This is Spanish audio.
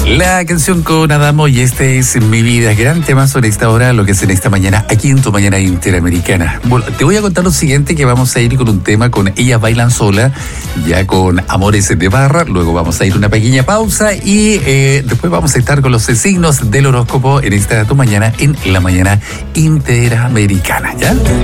La canción con Adamo y este es Mi Vida. Gran tema sobre esta hora, lo que es en esta mañana, aquí en tu mañana interamericana. Bueno, te voy a contar lo siguiente, que vamos a ir con un tema con Ellas Bailan Sola, ya con Amores de Barra. Luego vamos a ir a una pequeña pausa y después vamos a estar con los signos del horóscopo en esta tu mañana, en la mañana interamericana, ¿ya?